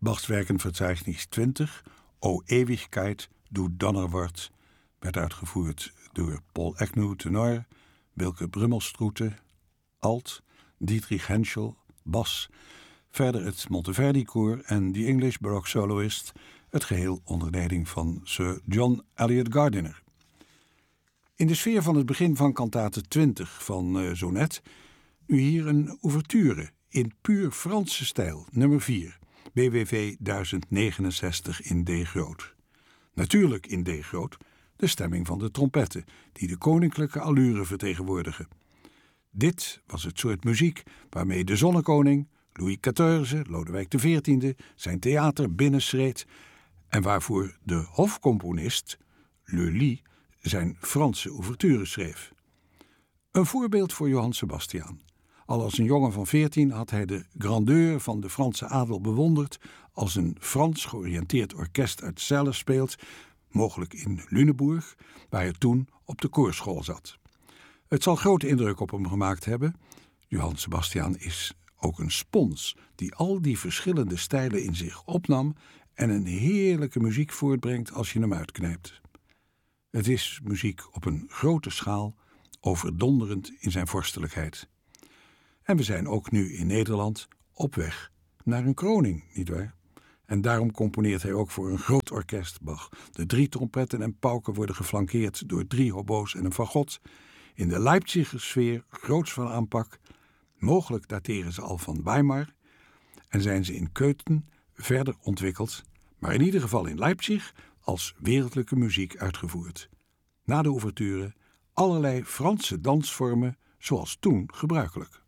Bachs Werkenverzeichnis 20, O Ewigkeit, du Donnerwort, werd uitgevoerd door Paul Agnew tenor, Wilke Brummelstroete, alt, Dietrich Henschel, bas, verder het Monteverdi-koor en The English Baroque Soloist, het geheel onder leiding van Sir John Eliot Gardiner. In de sfeer van het begin van kantate 20 van Sonnet, nu hier een ouverture in puur Franse stijl, nummer 4, BWV 1069 in D groot. Natuurlijk in D groot, de stemming van de trompetten, die de koninklijke allure vertegenwoordigen. Dit was het soort muziek waarmee de zonnekoning, Louis XIV, Lodewijk XIV, zijn theater binnenschreed en waarvoor de hofcomponist, Lully, zijn Franse ouverture schreef. Een voorbeeld voor Johann Sebastian. Al als een jongen van 14 had hij de grandeur van de Franse adel bewonderd als een Frans georiënteerd orkest uit Celles speelt, mogelijk in Lüneburg, waar hij toen op de koorschool zat. Het zal grote indruk op hem gemaakt hebben. Johann Sebastian is ook een spons die al die verschillende stijlen in zich opnam en een heerlijke muziek voortbrengt als je hem uitknijpt. Het is muziek op een grote schaal, overdonderend in zijn vorstelijkheid. En we zijn ook nu in Nederland op weg naar een kroning, nietwaar? En daarom componeert hij ook voor een groot orkest, Bach. De 3 trompetten en pauken worden geflankeerd door 3 hobo's en een fagot. In de Leipziger sfeer groots van aanpak. Mogelijk dateren ze al van Weimar en zijn ze in Köthen verder ontwikkeld, maar in ieder geval in Leipzig als wereldlijke muziek uitgevoerd. Na de ouverture allerlei Franse dansvormen zoals toen gebruikelijk.